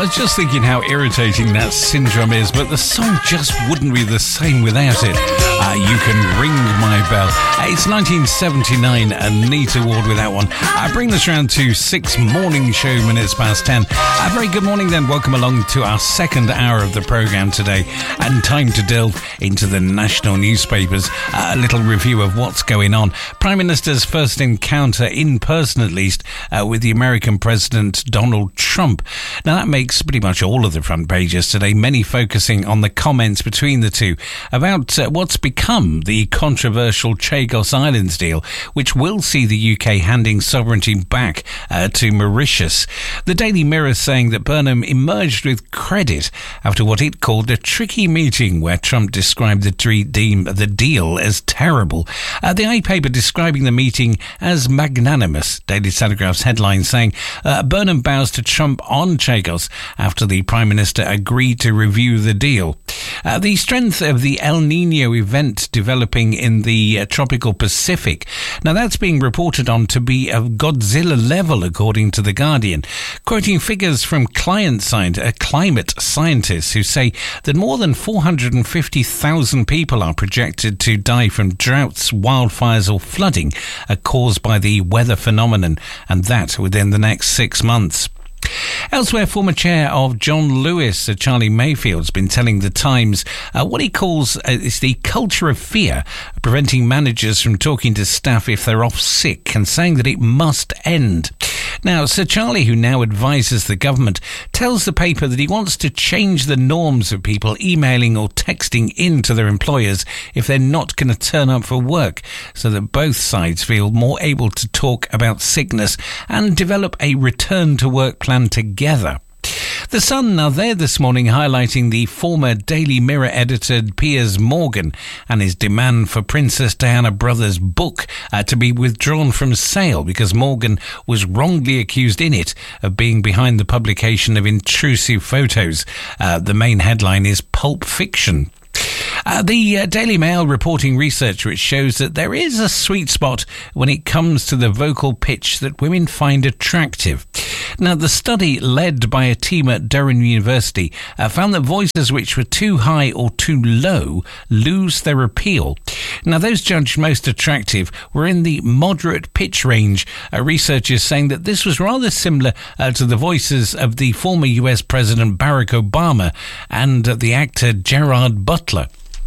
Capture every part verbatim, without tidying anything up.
was just thinking how irritating that syndrome is, but the song just wouldn't be the same without it. Uh, you Can Ring My Bell. Uh, it's nineteen seventy-nine, a neat award with that one. I bring this round to six morning show minutes past ten. A very good morning then. Welcome along to our second hour of the programme today, and time to delve into the national newspapers. Uh, a little review of what's going on. Prime Minister's first encounter, in person at least, uh, with the American President Donald Trump. Now that makes pretty much all of the front pages today, many focusing on the comments between the two about uh, what's become the controversial Chagos Islands deal, which will see the U K handing sovereignty back uh, to Mauritius. The Daily Mirror saying that Burnham emerged with credit after what it called a tricky meeting where Trump described the, tre- deem, the deal as terrible. Uh, the A paper describing the meeting as magnanimous. Daily Telegraph's headline saying uh, Burnham bows to Trump on Chagos after the Prime Minister agreed to review the deal. Uh, the strength of the El Nino event developing in the uh, tropical Pacific. Now that's being reported on to be of Godzilla level, according to The Guardian, quoting figures from client side, uh, climate scientists who say that more than four hundred fifty thousand people are projected to die from droughts, wildfires or flooding uh, caused by the weather phenomenon, and that within the next six months. Elsewhere, former chair of John Lewis, uh, Charlie Mayfield, has been telling The Times uh, what he calls uh, is the culture of fear, preventing managers from talking to staff if they're off sick, and saying that it must end. Now, Sir Charlie, who now advises the government, tells the paper that he wants to change the norms of people emailing or texting in to their employers if they're not going to turn up for work, so that both sides feel more able to talk about sickness and develop a return-to-work plan together. The Sun, now there this morning, highlighting the former Daily Mirror editor Piers Morgan and his demand for Princess Diana Brothers' book uh, to be withdrawn from sale because Morgan was wrongly accused in it of being behind the publication of intrusive photos. Uh, the main headline is Pulp Fiction. Uh, the uh, Daily Mail reporting research which shows that there is a sweet spot when it comes to the vocal pitch that women find attractive. Now, the study led by a team at Durham University uh, found that voices which were too high or too low lose their appeal. Now, those judged most attractive were in the moderate pitch range. Uh, researchers saying that this was rather similar uh, to the voices of the former U S President Barack Obama and uh, the actor Gerard Butler.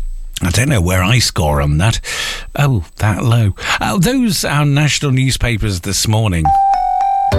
I don't know where I score on that. Oh, that low. Uh, those are national newspapers this morning.